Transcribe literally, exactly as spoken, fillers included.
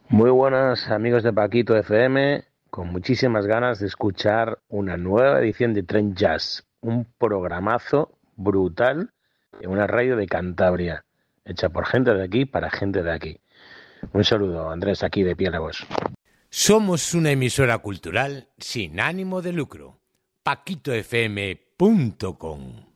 Muy buenas amigos de Paquito F M, con muchísimas ganas de escuchar una nueva edición de Trend Jazz, un programazo brutal en una radio de Cantabria, hecha por gente de aquí para gente de aquí. Un saludo, Andrés, aquí de Piélagos. Somos una emisora cultural sin ánimo de lucro. paquito f m punto com